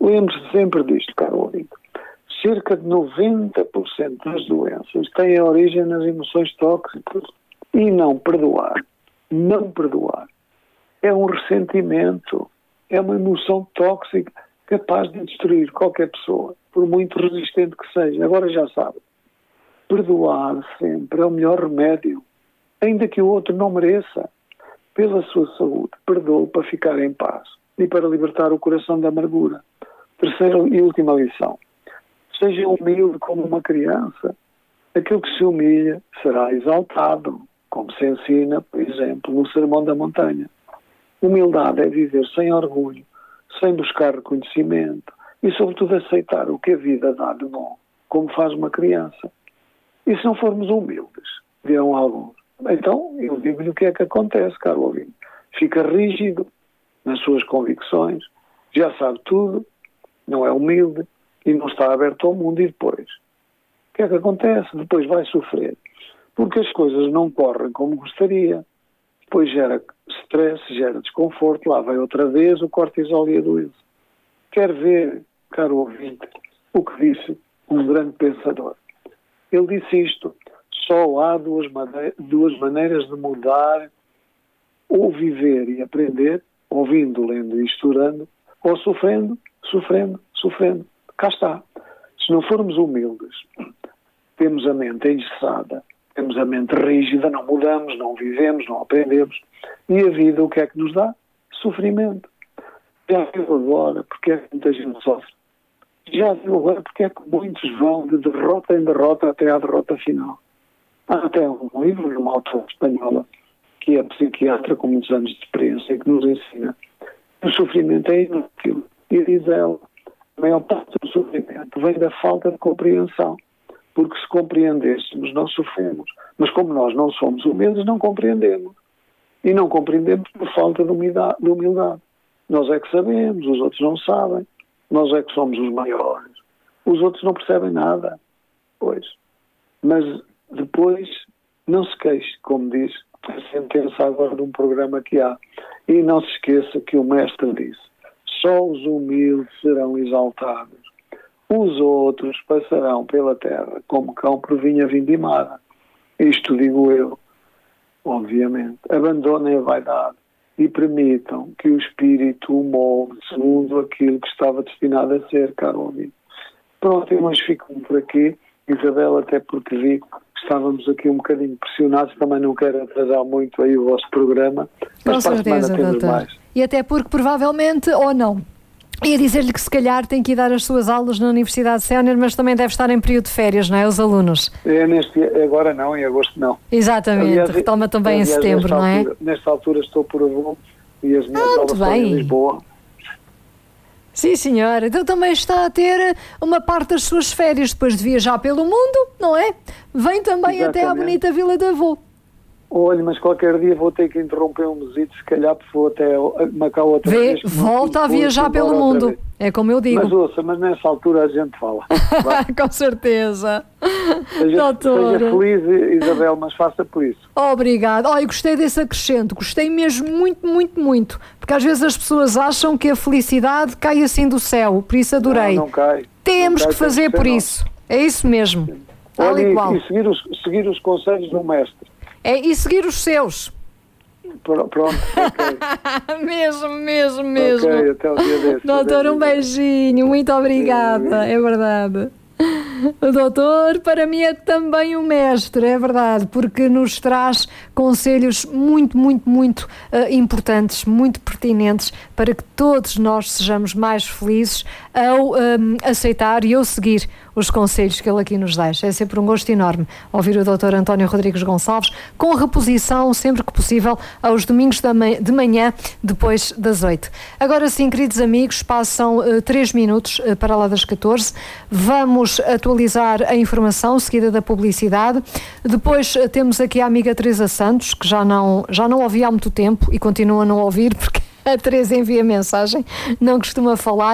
Lembre-se sempre disto, caro ouvinte. Cerca de 90% das doenças têm origem nas emoções tóxicas. E não perdoar, é um ressentimento, é uma emoção tóxica capaz de destruir qualquer pessoa, por muito resistente que seja. Agora já sabe, perdoar sempre é o melhor remédio, ainda que o outro não mereça. Pela sua saúde, perdoe para ficar em paz e para libertar o coração da amargura. Terceira e última lição. Seja humilde como uma criança. Aquele que se humilha será exaltado, como se ensina, por exemplo, no Sermão da Montanha. Humildade é viver sem orgulho, sem buscar reconhecimento e, sobretudo, aceitar o que a vida dá de bom, como faz uma criança. E se não formos humildes, dirão alguns. Então, eu digo-lhe o que é que acontece, caro ouvinte. Fica rígido nas suas convicções, já sabe tudo, não é humilde e não está aberto ao mundo. E depois? O que é que acontece? Depois vai sofrer. Porque as coisas não correm como gostaria. Depois gera stress, gera desconforto, lá vai outra vez o cortisol e a doença. Quer ver, caro ouvinte, o que disse um grande pensador. Ele disse isto: só há duas maneiras de mudar, ou viver e aprender, ouvindo, lendo e estudando, ou sofrendo. Cá está. Se não formos humildes, temos a mente engessada, temos a mente rígida, não mudamos, não vivemos, não aprendemos. E a vida o que é que nos dá? Sofrimento. Já viu agora porque é que muita gente sofre? Já viu agora porque é que muitos vão de derrota em derrota até à derrota final? Há até um livro de uma autora espanhola, que é psiquiatra com muitos anos de experiência, que nos ensina que o sofrimento é inútil. E diz ela, a maior parte do sofrimento vem da falta de compreensão. Porque se compreendêssemos, não sofremos. Mas como nós não somos humildes, não compreendemos. E não compreendemos por falta de humildade. Nós é que sabemos, os outros não sabem. Nós é que somos os maiores. Os outros não percebem nada. Pois. Mas depois, não se queixe, como diz a sentença agora de um programa que há. E não se esqueça que o Mestre disse: só os humildes serão exaltados. Os outros passarão pela terra como cão por vinha vindimada. Isto digo eu, obviamente. Abandonem a vaidade e permitam que o Espírito o molde segundo aquilo que estava destinado a ser, caro ouvinte. Pronto, mas fico por aqui. Isabel, até porque vi que estávamos aqui um bocadinho pressionados, também não quero atrasar muito aí o vosso programa. Mas com certeza, doutor. E até porque provavelmente, ou não, ia dizer-lhe que se calhar tem que ir dar as suas aulas na Universidade Sénior, mas também deve estar em período de férias, não é? Os alunos. Agora não, em agosto não. Exatamente, aliás, retoma também em setembro, não é? Nesta altura estou por Avon e as minhas aulas estão em Lisboa. Sim, senhora. Então também está a ter uma parte das suas férias depois de viajar pelo mundo, não é? Vem também até à bonita Vila de Avon. Olha, mas qualquer dia vou ter que interromper um mesito, se calhar, porque vou até Macau outra vez. Volta a viajar pelo mundo. É como eu digo. Mas nessa altura a gente fala. Com certeza. Seja feliz, Isabel, mas faça por isso. Obrigada. Eu gostei desse acrescento. Gostei mesmo muito, muito, muito. Porque às vezes as pessoas acham que a felicidade cai assim do céu. Por isso adorei. Não cai. Temos que fazer por isso. É isso mesmo. Olha, e seguir os conselhos do mestre. E seguir os seus. Pronto, ok. mesmo. Ok, até o dia desse. Doutor, um beijinho, muito obrigada, é verdade. O doutor, para mim, é também um mestre, é verdade, porque nos traz conselhos muito, muito, muito importantes, muito pertinentes, para que todos nós sejamos mais felizes ao aceitar e ao seguir os conselhos que ele aqui nos deixa. É sempre um gosto enorme ouvir o Dr. António Rodrigues Gonçalves, com reposição, sempre que possível, aos domingos de manhã, depois das 8. Agora sim, queridos amigos, passam 3 minutos para lá das 14. Vamos atualizar a informação seguida da publicidade. Depois temos aqui a amiga Teresa Santos, que já não ouvi há muito tempo e continua a não ouvir, porque a Teresa envia mensagem, não costuma falar.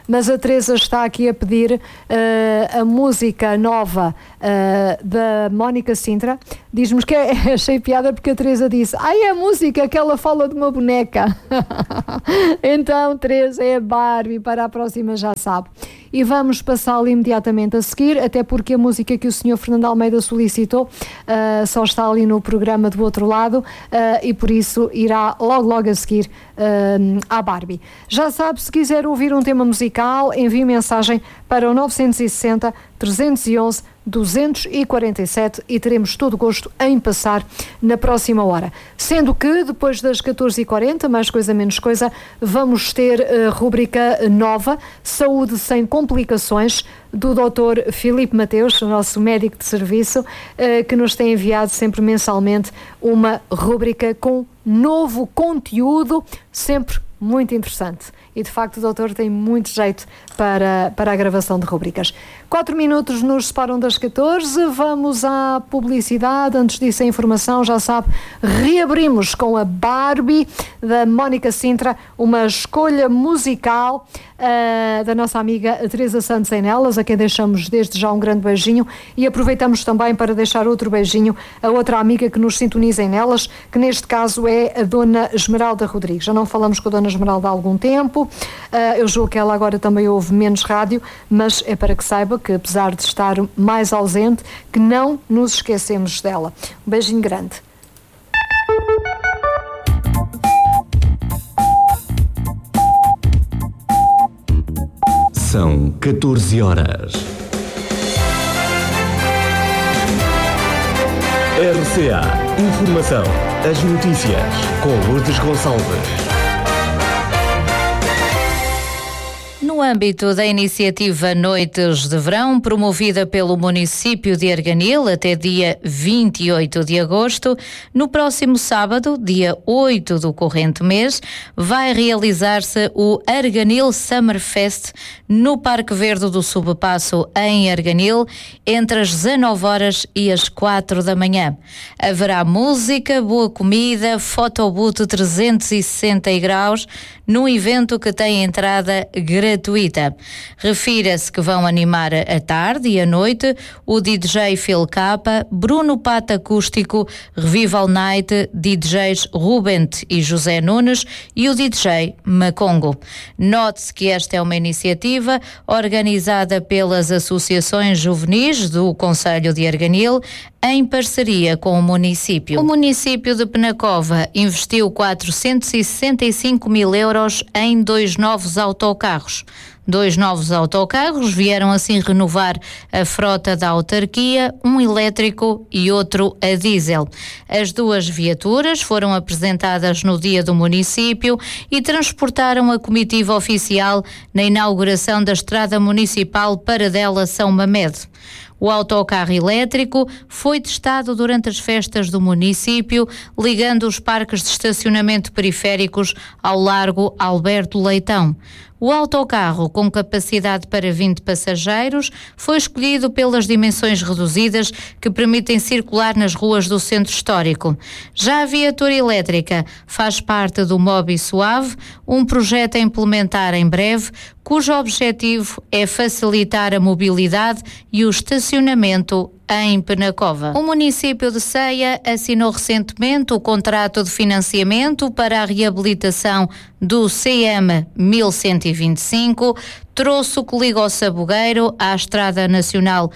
mas a Teresa está aqui a pedir a música nova da Mónica Sintra. Diz-nos que achei piada porque a Teresa disse: é a música que ela fala de uma boneca. Então, Teresa, é a Barbie, para a próxima já sabe. E vamos passá-la imediatamente a seguir, até porque a música que o Sr. Fernando Almeida solicitou só está ali no programa do outro lado, e por isso irá logo a seguir à Barbie. Já sabe, se quiser ouvir um tema musical, envie mensagem para o 960 311 247 e teremos todo o gosto em passar na próxima hora. Sendo que depois das 14h40, mais coisa menos coisa, vamos ter a rubrica nova, Saúde Sem Complicações, do Dr. Filipe Mateus, o nosso médico de serviço, que nos tem enviado sempre mensalmente uma rubrica com novo conteúdo, sempre muito interessante. E de facto o doutor tem muito jeito para a gravação de rubricas. 4 minutos nos separam das 14, vamos à publicidade. Antes disso, a informação, já sabe, reabrimos com a Barbie da Mónica Sintra, uma escolha musical da nossa amiga Teresa Santos em Nelas, a quem deixamos desde já um grande beijinho, e aproveitamos também para deixar outro beijinho a outra amiga que nos sintoniza em Nelas, que neste caso é a Dona Esmeralda Rodrigues. Já não falamos com a Dona Esmeralda há algum tempo, eu julgo que ela agora também ouve menos rádio, mas é para que saiba que, apesar de estar mais ausente, que não nos esquecemos dela. Um beijinho grande. São 14 horas. RCA Informação. As notícias com Lourdes Gonçalves. No âmbito da iniciativa Noites de Verão, promovida pelo município de Arganil até dia 28 de agosto, no próximo sábado, dia 8 do corrente mês, vai realizar-se o Arganil Summer Fest no Parque Verde do Subpasso, em Arganil, entre as 19 horas e as 4 da manhã. Haverá música, boa comida, fotobooth 360 graus, num evento que tem entrada gratuita. Refira-se que vão animar à tarde e à noite o DJ Phil Capa, Bruno Pata Acústico, Revival Night, DJs Rubent e José Nunes e o DJ Macongo. Note-se que esta é uma iniciativa organizada pelas associações juvenis do Concelho de Arganil, em parceria com o município. O município de Penacova investiu 465 mil euros em 2 novos autocarros. 2 novos autocarros vieram assim renovar a frota da autarquia, um elétrico e outro a diesel. As 2 viaturas foram apresentadas no dia do município e transportaram a comitiva oficial na inauguração da estrada municipal Paradela-São Mamede. O autocarro elétrico foi testado durante as festas do município, ligando os parques de estacionamento periféricos ao Largo Alberto Leitão. O autocarro, com capacidade para 20 passageiros, foi escolhido pelas dimensões reduzidas que permitem circular nas ruas do centro histórico. Já a viatura elétrica faz parte do Mobi Suave, um projeto a implementar em breve, cujo objetivo é facilitar a mobilidade e o estacionamento em Penacova. O município de Ceia assinou recentemente o contrato de financiamento para a reabilitação do CM 1125, troço que liga o Sabugueiro à Estrada Nacional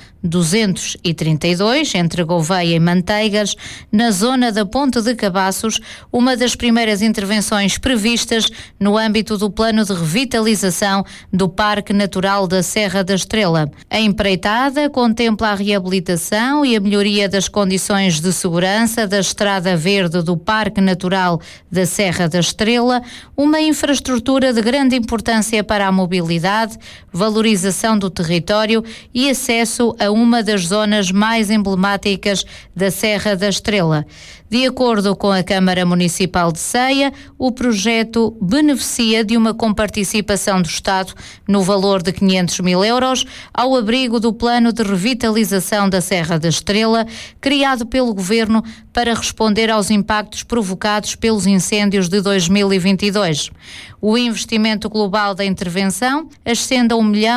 232, entre Gouveia e Manteigas, na zona da Ponte de Cabaços, uma das primeiras intervenções previstas no âmbito do plano de revitalização do Parque Natural da Serra da Estrela. A empreitada contempla a reabilitação e a melhoria das condições de segurança da Estrada Verde do Parque Natural da Serra da Estrela, uma infraestrutura de grande importância para a mobilidade, valorização do território e acesso a uma das zonas mais emblemáticas da Serra da Estrela. De acordo com a Câmara Municipal de Ceia, o projeto beneficia de uma comparticipação do Estado no valor de 500 mil euros ao abrigo do Plano de Revitalização da Serra da Estrela, criado pelo Governo para responder aos impactos provocados pelos incêndios de 2022. O investimento global da intervenção ascende a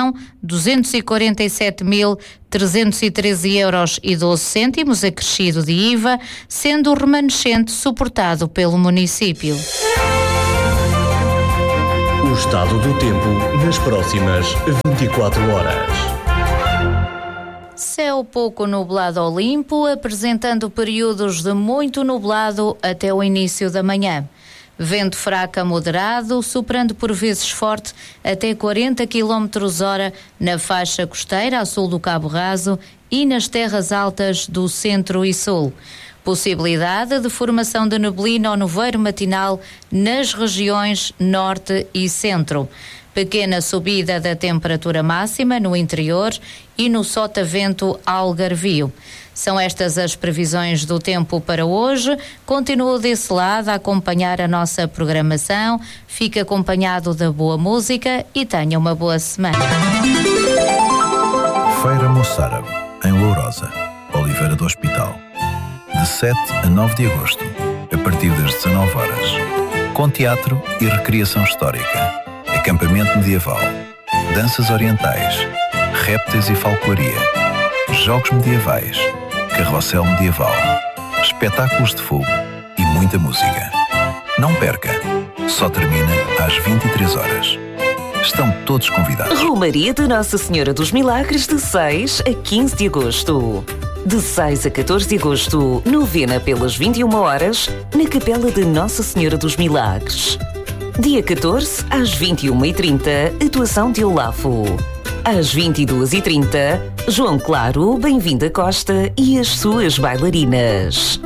1.247.313 euros e 12 cêntimos, acrescido de IVA, sendo o remanescente suportado pelo município. O estado do tempo nas próximas 24 horas. Céu pouco nublado ou limpo, apresentando períodos de muito nublado até o início da manhã. Vento fraco a moderado, soprando por vezes forte até 40 km/h na faixa costeira a sul do Cabo Raso e nas terras altas do centro e sul. Possibilidade de formação de neblina ou nevoeiro matinal nas regiões norte e centro. Pequena subida da temperatura máxima no interior e no sotavento algarvio. São estas as previsões do tempo para hoje. Continuo desse lado a acompanhar a nossa programação. Fique acompanhado da boa música e tenha uma boa semana. Feira Moçárabe, em Lourosa, Oliveira do Hospital. De 7 a 9 de agosto, a partir das 19 horas. Com teatro e recriação histórica. Acampamento medieval, danças orientais, répteis e falcoaria, jogos medievais, carrossel medieval, espetáculos de fogo e muita música. Não perca, só termina às 23 horas. Estão todos convidados. Romaria de Nossa Senhora dos Milagres de 6 a 15 de agosto. De 6 a 14 de agosto, novena pelas 21 horas, na Capela de Nossa Senhora dos Milagres. Dia 14, às 21h30, atuação de Olafo. Às 22h30, João Claro, Bem-vinda Costa e as suas bailarinas.